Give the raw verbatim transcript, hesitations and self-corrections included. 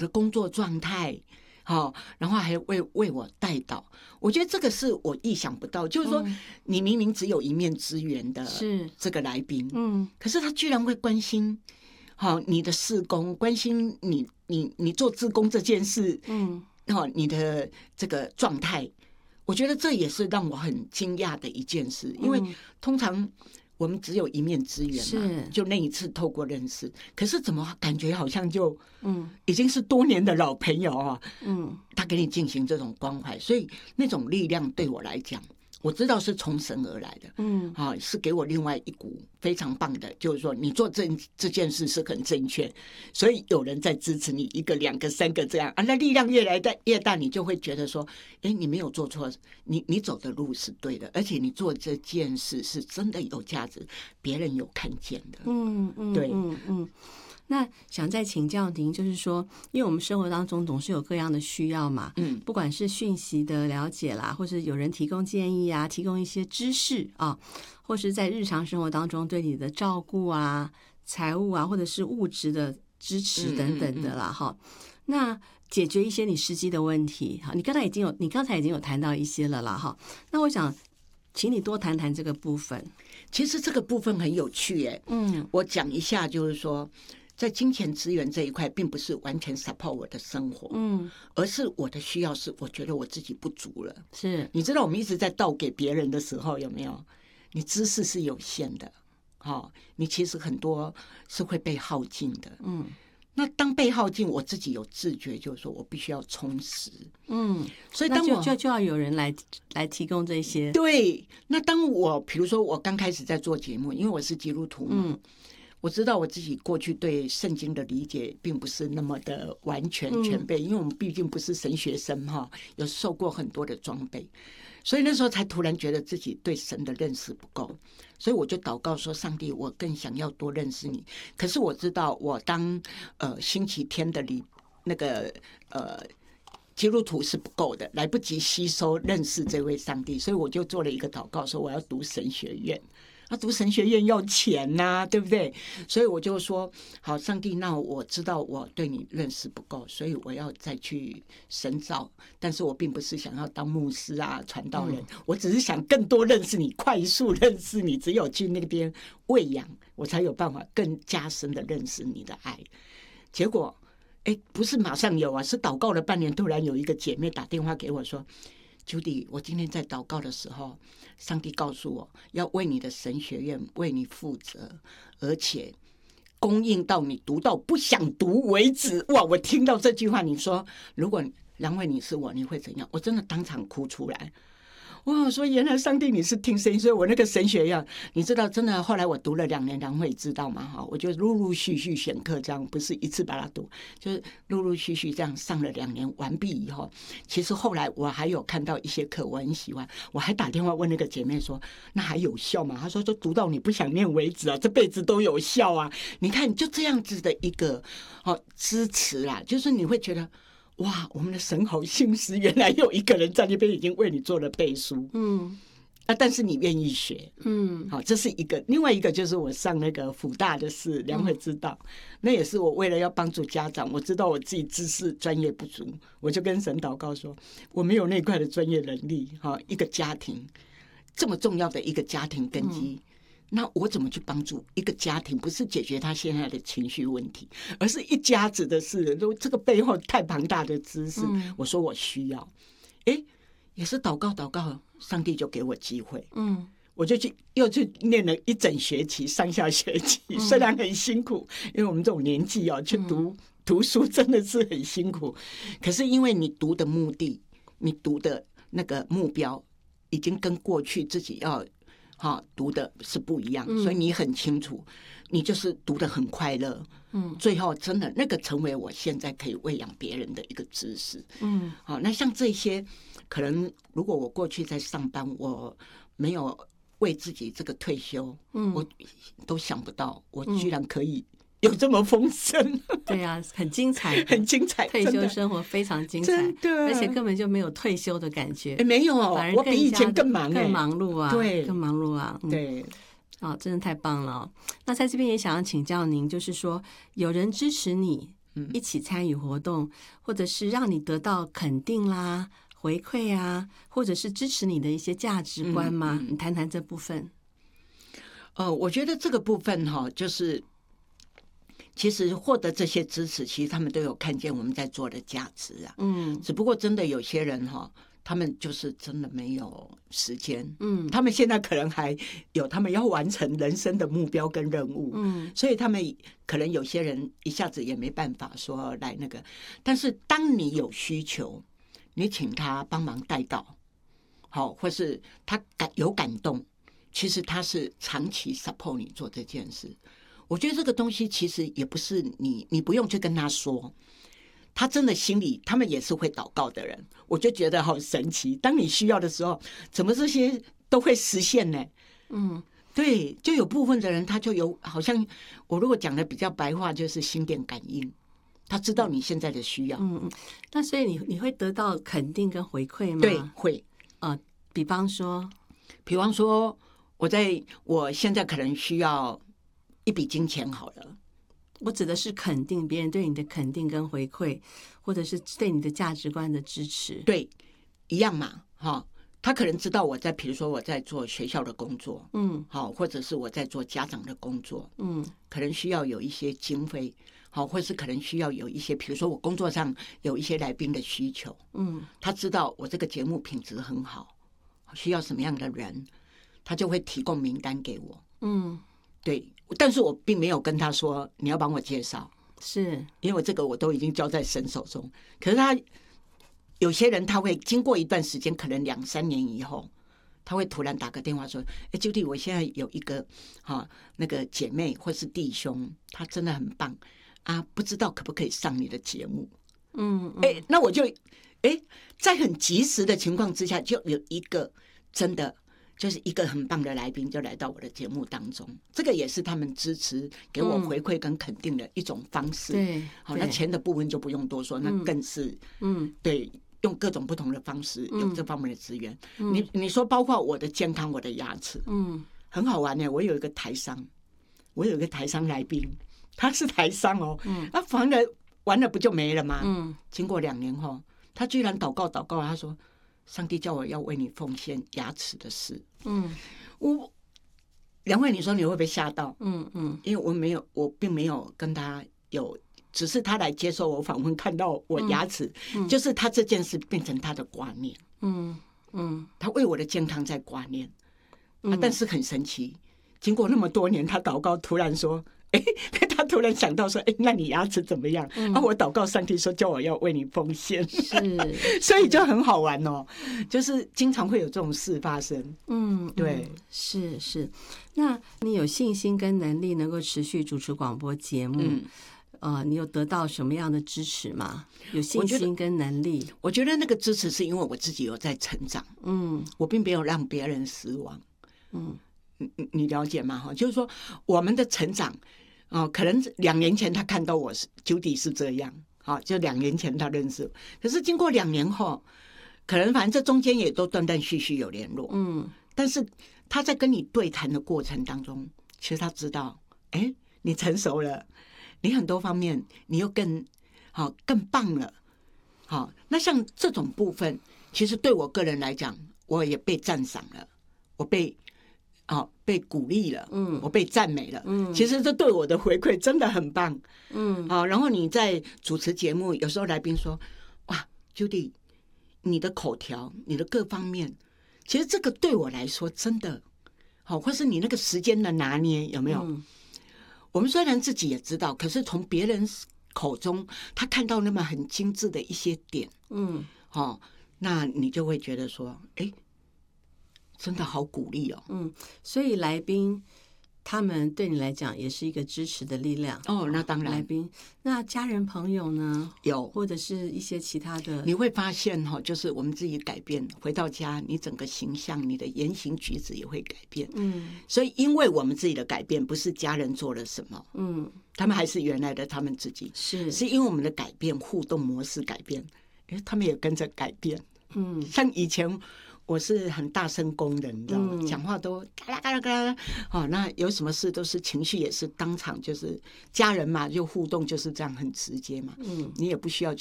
的工作状态，好，然后还为为我带导，我觉得这个是我意想不到，就是说，嗯、你明明只有一面之缘的这个来宾，嗯，可是他居然会关心，好，你的事工，关心你你你做志工这件事，嗯，好，你的这个状态，我觉得这也是让我很惊讶的一件事，因为通常我们只有一面之缘嘛，就那一次透过认识，可是怎么感觉好像就嗯，已经是多年的老朋友啊，嗯，他给你进行这种关怀，所以那种力量对我来讲，我知道是从神而来的，嗯，啊，是给我另外一股非常棒的，就是说你做这这件事是很正确，所以有人在支持你，一个、两个、三个这样啊，那力量越来大越大，你就会觉得说，哎，你没有做错，你你走的路是对的，而且你做这件事是真的有价值，别人有看见的，嗯嗯，对， 嗯嗯。那想再请教您，就是说，因为我们生活当中总是有各样的需要嘛，嗯，不管是讯息的了解啦，或是有人提供建议啊，提供一些知识啊，或是在日常生活当中对你的照顾啊、财务啊，或者是物质的支持等等的啦，哈、嗯嗯嗯。那解决一些你实际的问题，哈，你刚才已经有，你刚才已经有谈到一些了啦，哈。那我想请你多谈谈这个部分。 其实这个部分很有趣耶，嗯，我讲一下，就是说，在金钱资源这一块，并不是完全 support 我的生活，嗯，而是我的需要是，我觉得我自己不足了。 是， 你知道我们一直在倒给别人的时候，有没有？你知识是有限的，哦，你其实很多是会被耗尽的，嗯。那当被耗尽，我自己有自觉，就是说我必须要充实，嗯，所以当我就, 就就要有人来来提供这些。 对，那当我比如说我刚开始在做节目，因为我是基督徒嘛，嗯，我知道我自己过去对圣经的理解并不是那么的完全全备，嗯，因为我们毕竟不是神学生哈，有受过很多的装备，所以那时候才突然觉得自己对神的认识不够，所以我就祷告说，上帝，我更想要多认识你。可是我知道我当呃星期天的礼那个呃基督徒是不够的，来不及吸收认识这位上帝，所以我就做了一个祷告，说我要读神学院。那读神学院要钱呐，啊，对不对？所以我就说，好，上帝，那我知道我对你认识不够，所以我要再去深造。但是我并不是想要当牧师啊、传道人，嗯，我只是想更多认识你，快速认识你。只有去那边喂养，我才有办法更加深的认识你的爱。结果，哎，不是马上有啊，是祷告了半年，突然有一个姐妹打电话给我说，Judy， 我今天在祷告的时候，上帝告诉我要为你的神学院为你负责，而且供应到你读到不想读为止。哇！我听到这句话，你说如果梁慧你是我，你会怎样？我真的当场哭出来。哇！说原来上帝你是听声音，所以我那个神学院，你知道，真的后来我读了两年，梁慧知道吗？哈，我就陆陆续续选课，这样不是一次把它读，就是陆陆续续这样上了两年，完毕以后，其实后来我还有看到一些课我很喜欢，我还打电话问那个姐妹说，那还有效吗？她说就读到你不想念为止啊，这辈子都有效啊！你看就这样子的一个哦支持啦，就是你会觉得。哇，我们的神好信实，原来有一个人在那边已经为你做了背书，嗯，啊，但是你愿意学，嗯，好，这是一个。另外一个就是我上那个辅大的事，梁慧知道，嗯，那也是我为了要帮助家长，我知道我自己知识专业不足，我就跟神祷告说，我没有那块的专业能力，哈，一个家庭这么重要的一个家庭根基。嗯，那我怎么去帮助一个家庭？不是解决他现在的情绪问题，而是一家子的事。这个背后太庞大的知识，嗯，我说我需要，哎，也是祷告祷告，上帝就给我机会，嗯，我就去又去念了一整学期，上下学期，嗯，虽然很辛苦，因为我们这种年纪哦，去读，嗯，读书真的是很辛苦。可是因为你读的目的，你读的那个目标，已经跟过去自己要。哈，读的是不一样，所以你很清楚，你就是读得很快乐，嗯，最后真的那个成为我现在可以喂养别人的一个知识，嗯，好，那像这些，可能如果我过去在上班，我没有为自己这个退休，嗯，我都想不到，我居然可以。有这么丰盛， 对啊，很精彩， 很精彩， 退休生活非常精彩， 真的， 而且根本就没有退休的感觉， 欸、没有，反而我比以前更忙， 更忙碌啊， 对， 更忙碌啊， 嗯、对， 哦，真的太棒了。那在这边也想要请教您，就是说，有人支持你一起参与活动，或者是让你得到肯定啦、回馈啊，或者是支持你的一些价值观吗？嗯嗯、你谈谈这部分。 呃，我觉得这个部分哈，就是其实获得这些支持，其实他们都有看见我们在做的价值啊。嗯，只不过真的有些人哈，他们就是真的没有时间。嗯，他们现在可能还有他们要完成人生的目标跟任务。嗯，所以他们可能有些人一下子也没办法说来那个。但是当你有需求，你请他帮忙带到，好，或是他感有感动。其实他是长期 support 你做这件事，我觉得这个东西其实也不是你，你不用去跟他说，他真的心里，他们也是会祷告的人，我就觉得好神奇。当你需要的时候，怎么这些都会实现呢？嗯，对，就有部分的人他就有，好像我如果讲的比较白话，就是心电感应，他知道你现在的需要。 嗯嗯，那所以你你会得到肯定跟回馈吗？ 对，会。 呃，比方说， 比方说。我在我现在可能需要一笔金钱好了， 我指的是肯定别人对你的肯定跟回馈，或者是对你的价值观的支持。 对，一样嘛，哈，他可能知道我在，比如说我在做学校的工作，嗯，好，或者是我在做家长的工作，嗯，可能需要有一些经费，好，或是可能需要有一些，比如说我工作上有一些来宾的需求，嗯，他知道我这个节目品质很好，需要什么样的人。他就会提供名单给我，嗯，对，但是我并没有跟他说你要帮我介绍， 是因为这个我都已经交在神手中。可是他有些人他会经过一段时间，可能两三年以后，他会突然打个电话说：“哎，Judy，我现在有一个哈、哦、那个姐妹或是弟兄，他真的很棒啊，不知道可不可以上你的节目？”嗯，哎、嗯，那我就哎在很及时的情况之下，就有一个真的。就是一个很棒的来宾就来到我的节目当中，这个也是他们支持给我回馈跟肯定的一种方式。 对， 好，那钱的部分就不用多说，那更是嗯，对，用各种不同的方式有这方面的资源。嗯、你你说包括我的健康，我的牙齿，嗯，很好玩呢。我有一个台商，我有一个台商来宾，他是台商哦，嗯，那反正完了不就没了吗？嗯，经过两年后，他居然祷告祷告，他说。上帝叫我要为你奉献牙齿的事，嗯，我梁慧，你说你会不会吓到？嗯嗯，因为我没有，我并没有跟他有，只是他来接受我访问，看到我牙齿，嗯嗯、就是他这件事变成他的挂念，嗯嗯，他为我的健康在挂念，嗯啊、但是很神奇，经过那么多年，他祷告突然说。哎，他突然想到说：“哎，那你牙齿怎么样？”嗯、啊，我祷告上帝说叫我要为你奉献，是，所以就很好玩哦。就是经常会有这种事发生。嗯，对， 嗯、是是。那你有信心跟能力能够持续主持广播节目？嗯、呃，你有得到什么样的支持吗？有信心跟能力？ 我觉得，我觉得那个支持是因为我自己有在成长。嗯，我并没有让别人失望。嗯，你你了解吗？哈，就是说我们的成长。哦，可能两年前他看到我是 Judy 是这样，好、哦，就两年前他认识我，可是经过两年后，可能反正这中间也都断断续续有联络，嗯，但是他在跟你对谈的过程当中，其实他知道，哎，你成熟了，你很多方面你又更好、哦、更棒了，好、哦，那像这种部分，其实对我个人来讲，我也被赞赏了，我被。哦，被鼓励了，嗯，我被赞美了，嗯，其实这对我的回馈真的很棒，嗯，好、哦，然后你在主持节目，有时候来宾说，哇 ，Judy， 你的口条，你的各方面，其实这个对我来说真的，好、哦，或是你那个时间的拿捏有没有？嗯、我们虽然自己也知道，可是从别人口中，他看到那么很精致的一些点，嗯，哦，那你就会觉得说，哎。真的好鼓励哦， 嗯，所以来宾他们对你来讲也是一个支持的力量哦。那当然， 来宾那家人朋友呢？ 有， 或者是一些其他的， 你会发现哈、哦，就是我们自己改变，回到家，你整个形象、你的言行举止也会改变。嗯，所以因为我们自己的改变，不是家人做了什么，嗯，他们还是原来的他们自己， 是是因为我们的改变，互动模式改变，哎，他们也跟着改变。嗯，像以前。 我是很大声公的，你知道吗？ 嗯讲话都嘎啦嘎啦嘎啦，哦，那有什么事都是情绪也是当场，就是家人嘛，就互动就是这样很直接嘛。嗯，你也不需要